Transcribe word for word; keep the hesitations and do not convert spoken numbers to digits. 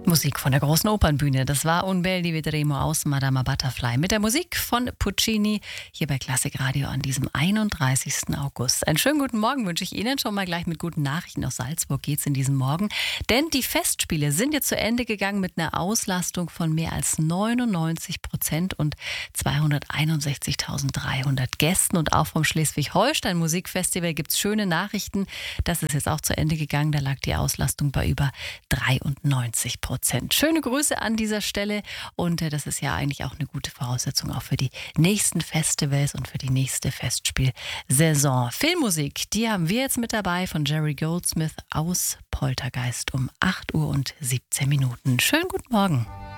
Musik von der großen Opernbühne. Das war Un bel di vedremo aus Madama Butterfly mit der Musik von Puccini hier bei Klassik Radio an diesem einunddreißigsten August. Einen schönen guten Morgen wünsche ich Ihnen. Schon mal gleich mit guten Nachrichten aus Salzburg geht's in diesem Morgen. Denn die Festspiele sind jetzt zu Ende gegangen mit einer Auslastung von mehr als neunundneunzig Prozent und zweihunderteinundsechzigtausenddreihundert Gästen. Und auch vom Schleswig-Holstein Musikfestival gibt's schöne Nachrichten. Das ist jetzt auch zu Ende gegangen. Da lag die Auslastung bei über dreiundneunzig Prozent. Schöne Grüße an dieser Stelle und äh, das ist ja eigentlich auch eine gute Voraussetzung auch für die nächsten Festivals und für die nächste Festspielsaison. Filmmusik, die haben wir jetzt mit dabei von Jerry Goldsmith aus Poltergeist um acht Uhr und siebzehn Minuten. Schönen guten Morgen.